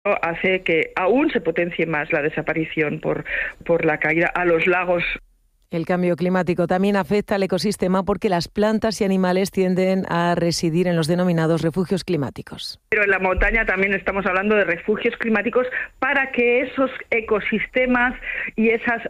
hace que aún se potencie más la desaparición por la caída a los lagos. El cambio climático también afecta al ecosistema porque las plantas y animales tienden a residir en los denominados refugios climáticos. Pero en la montaña también estamos hablando de refugios climáticos para que esos ecosistemas y esa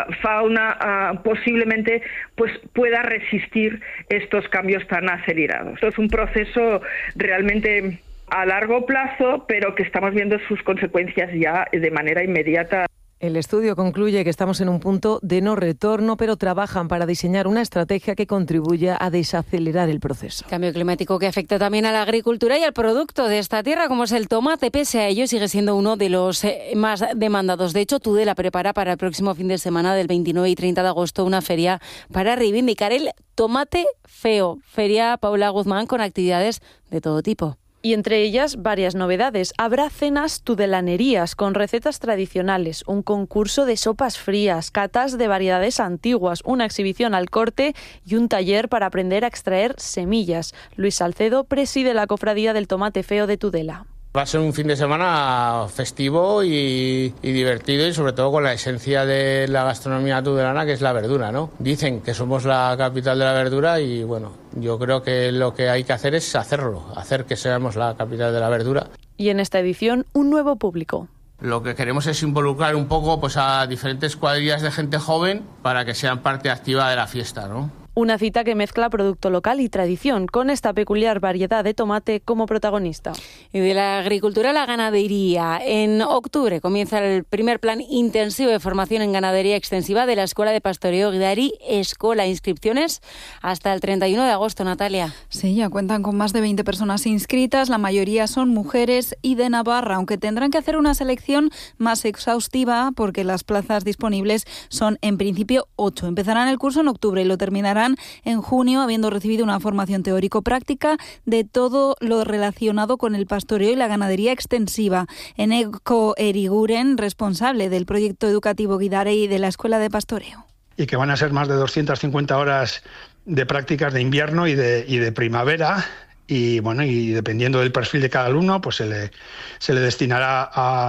fauna posiblemente pues pueda resistir estos cambios tan acelerados. Esto es un proceso realmente a largo plazo, pero que estamos viendo sus consecuencias ya de manera inmediata. El estudio concluye que estamos en un punto de no retorno, pero trabajan para diseñar una estrategia que contribuya a desacelerar el proceso. Cambio climático que afecta también a la agricultura y al producto de esta tierra, como es el tomate. Pese a ello, sigue siendo uno de los más demandados. De hecho, Tudela prepara para el próximo fin de semana del 29 y 30 de agosto una feria para reivindicar el tomate feo. Feria Paula Guzmán con actividades de todo tipo. Y entre ellas varias novedades. Habrá cenas tudelanerías con recetas tradicionales, un concurso de sopas frías, catas de variedades antiguas, una exhibición al corte y un taller para aprender a extraer semillas. Luis Salcedo preside la Cofradía del Tomate Feo de Tudela. Va a ser un fin de semana festivo y divertido, y sobre todo con la esencia de la gastronomía tudelana, que es la verdura, ¿no? Dicen que somos la capital de la verdura y bueno, yo creo que lo que hay que hacer es hacer que seamos la capital de la verdura. Y en esta edición, un nuevo público. Lo que queremos es involucrar un poco pues a diferentes cuadrillas de gente joven para que sean parte activa de la fiesta, ¿no? Una cita que mezcla producto local y tradición, con esta peculiar variedad de tomate como protagonista. Y de la agricultura a la ganadería. En octubre comienza el primer plan intensivo de formación en ganadería extensiva de la Escuela de Pastoreo Guidari Escola. Inscripciones hasta el 31 de agosto, Natalia. Sí, ya cuentan con más de 20 personas inscritas. La mayoría son mujeres y de Navarra, aunque tendrán que hacer una selección más exhaustiva porque las plazas disponibles son en principio 8. Empezarán el curso en octubre y lo terminarán en junio, habiendo recibido una formación teórico-práctica de todo lo relacionado con el pastoreo y la ganadería extensiva. Eneco Eriguren, responsable del proyecto educativo Guidari de la Escuela de Pastoreo. Y que van a ser más de 250 horas de prácticas de invierno y de primavera. Y bueno, y dependiendo del perfil de cada alumno, pues se le destinará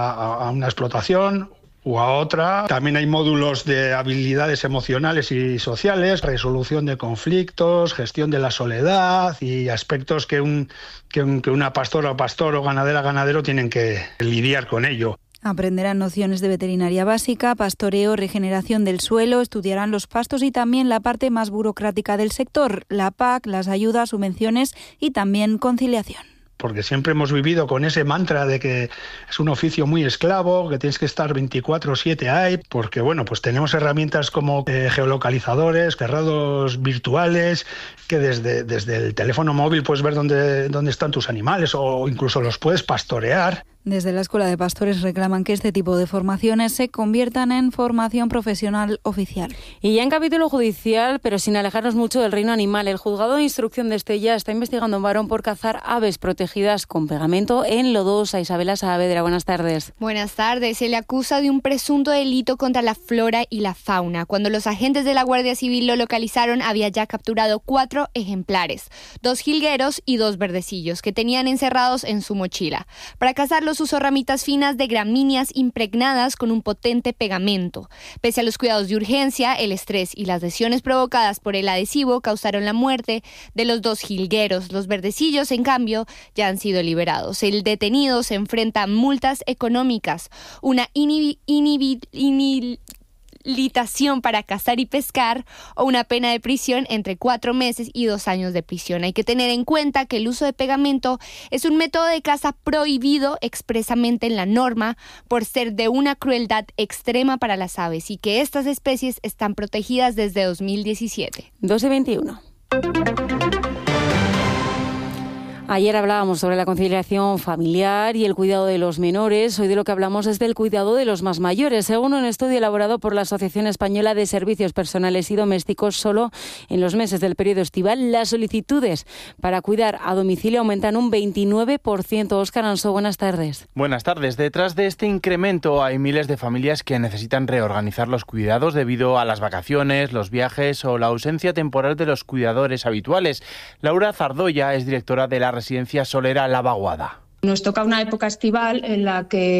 a una explotación o a otra. También hay módulos de habilidades emocionales y sociales, resolución de conflictos, gestión de la soledad y aspectos que una pastora o pastor o ganadero tienen que lidiar con ello. Aprenderán nociones de veterinaria básica, pastoreo, regeneración del suelo, estudiarán los pastos y también la parte más burocrática del sector, la PAC, las ayudas, subvenciones y también conciliación. Porque siempre hemos vivido con ese mantra de que es un oficio muy esclavo, que tienes que estar 24/7 ahí, porque bueno, pues tenemos herramientas como geolocalizadores, cerrados virtuales, que desde el teléfono móvil puedes ver dónde están tus animales o incluso los puedes pastorear. Desde la Escuela de Pastores reclaman que este tipo de formaciones se conviertan en formación profesional oficial. Y ya en capítulo judicial, pero sin alejarnos mucho del reino animal, el juzgado de instrucción de Estella está investigando a un varón por cazar aves protegidas con pegamento en Lodosa. Isabela Saavedra, buenas tardes. Buenas tardes. Se le acusa de un presunto delito contra la flora y la fauna. Cuando los agentes de la Guardia Civil lo localizaron, había ya capturado 4 ejemplares, 2 jilgueros y 2 verdecillos que tenían encerrados en su mochila. Para cazarlos usó ramitas finas de gramíneas impregnadas con un potente pegamento. Pese a los cuidados de urgencia, el estrés y las lesiones provocadas por el adhesivo causaron la muerte de los 2 jilgueros. Los verdecillos, en cambio, ya han sido liberados. El detenido se enfrenta a multas económicas, una inhabilitación para cazar y pescar o una pena de prisión entre 4 meses y 2 años de prisión. Hay que tener en cuenta que el uso de pegamento es un método de caza prohibido expresamente en la norma por ser de una crueldad extrema para las aves y que estas especies están protegidas desde 2017. 12:21. Ayer hablábamos sobre la conciliación familiar y el cuidado de los menores. Hoy de lo que hablamos es del cuidado de los más mayores. Según un estudio elaborado por la Asociación Española de Servicios Personales y Domésticos, solo en los meses del periodo estival las solicitudes para cuidar a domicilio aumentan un 29%. Óscar Ansó, buenas tardes. Buenas tardes. Detrás de este incremento hay miles de familias que necesitan reorganizar los cuidados debido a las vacaciones, los viajes o la ausencia temporal de los cuidadores habituales. Laura Zardoya es directora de la residencia Solera La Vaguada. Nos toca una época estival en la que